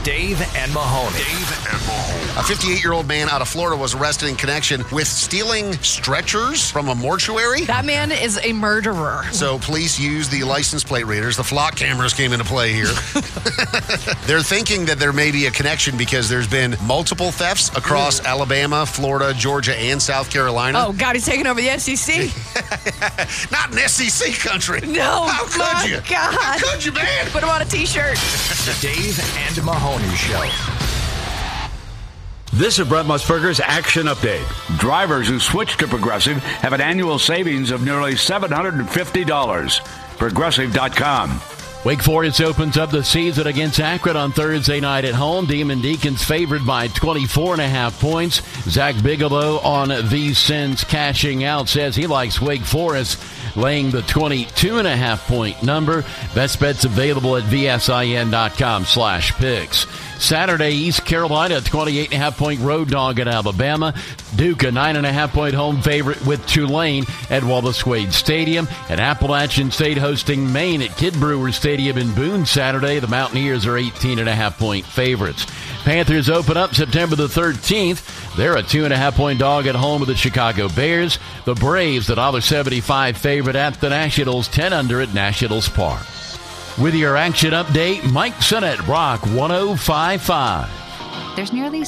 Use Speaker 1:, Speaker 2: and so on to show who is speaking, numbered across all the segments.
Speaker 1: Dave and Mahoney.
Speaker 2: A 58-year-old man out of Florida was arrested in connection with stealing stretchers from a mortuary.
Speaker 3: That man is a murderer.
Speaker 2: So police used the license plate readers. The flock cameras came into play here. They're thinking that there may be a connection because there's been multiple thefts across Alabama, Florida, Georgia, and South Carolina.
Speaker 3: Oh, God, he's taking over the SEC.
Speaker 2: Not an SEC country.
Speaker 3: No,
Speaker 2: How could
Speaker 3: my
Speaker 2: you?
Speaker 3: God.
Speaker 2: How could you, man?
Speaker 3: Put him on a T-shirt.
Speaker 1: The Dave and Mahoney Show.
Speaker 4: This is Brett Musburger's Action Update. Drivers who switch to Progressive have an annual savings of nearly $750. Progressive.com.
Speaker 5: Wake Forest opens up the season against Akron on Thursday night at home. Demon Deacons favored by 24.5 points. Zach Bigelow on VSiN's Cashing Out says he likes Wake Forest laying the 22.5 point number. Best bets available at vsin.com/picks. Saturday, East Carolina, 28.5 point road dog at Alabama. Duke, a 9.5 point home favorite with Tulane at Wallace Wade Stadium. And Appalachian State hosting Maine at Kid Brewer Stadium in Boone Saturday. The Mountaineers are 18.5 point favorites. Panthers open up September the 13th. They're a 2.5 point dog at home with the Chicago Bears. The Braves, the $1.75 favorite at the Nationals, 10 under at Nationals Park. With your action update, Mike Sinnott, Rock 105.5.
Speaker 6: There's nearly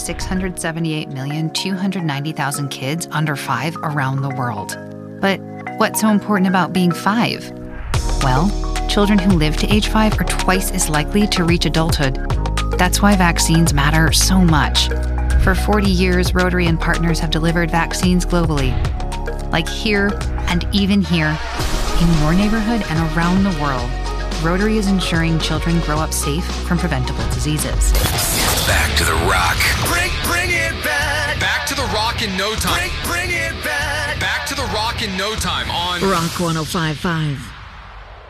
Speaker 6: 678,290,000 kids under 5 around the world. But what's so important about being 5? Well, children who live to age 5 are twice as likely to reach adulthood. That's why vaccines matter so much. For 40 years, Rotary and partners have delivered vaccines globally. Like here and even here, in your neighborhood and around the world. Rotary is ensuring children grow up safe from preventable diseases.
Speaker 1: Back to the Rock.
Speaker 7: Bring it back.
Speaker 8: Back to the Rock in no time.
Speaker 7: Bring it back.
Speaker 8: Back to the Rock in no time on
Speaker 9: Rock 105.5.